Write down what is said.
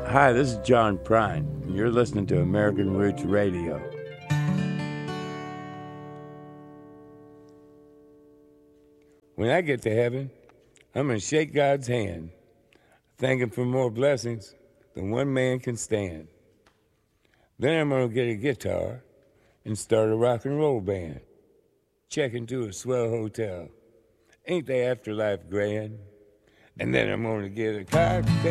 Hi, this is John Prine, and you're listening to American Roots Radio. When I get to heaven, I'm going to shake God's hand, thank Him for more blessings than one man can stand. Then I'm going to get a guitar and start a rock and roll band. Check into a swell hotel. Ain't the afterlife grand? And then I'm going to get a cocktail